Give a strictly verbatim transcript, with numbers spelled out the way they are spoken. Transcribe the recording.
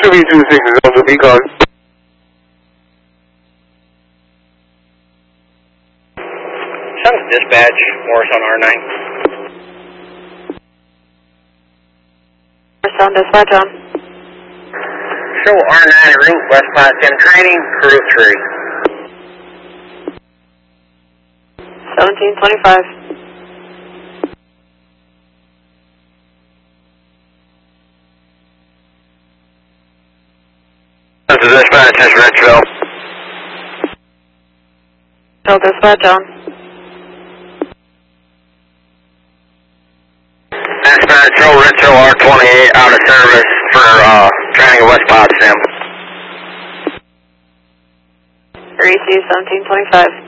three two six is on the beacon. Send to dispatch, Morris on R nine. Morris on dispatch on. Show R nine route West Pot Sim training, crew three. seventeen twenty-five. This is dispatch, this is Richville. Tell dispatch on. Dispatch, show Richville R twenty-eight out of service for uh, training at West Pot Sim. three C seventeen twenty-five.